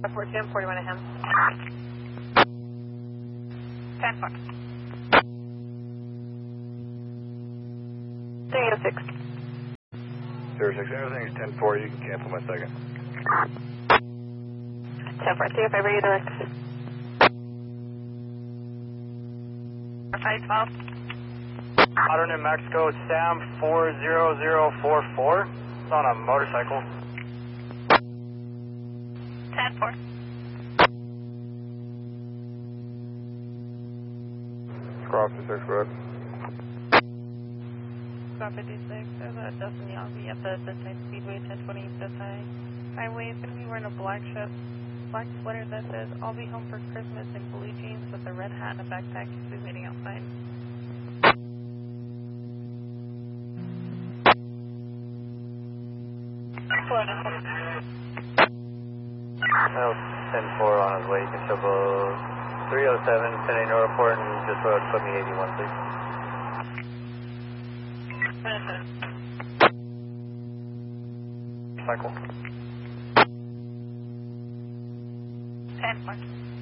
14, 41 at him. 10 4. 306. 06, everything's 10-4, you can cancel my second. 10 4, see if I redirect. 512. Modern New Mexico, Sam 40044. It's on a motorcycle. 10 4. Cross 56 Road. Stop 56, there's a Dustin Yossi at the Design Speedway 1020 Design Highway. It's going to be wearing a black shirt, black sweater that says, "I'll be home for Christmas" in blue jeans with a red hat and a backpack. He's waiting outside. Oh, 10-4 on his way. You can show both 307, San Diego Airport, and just road, put me 81, please. 10 4.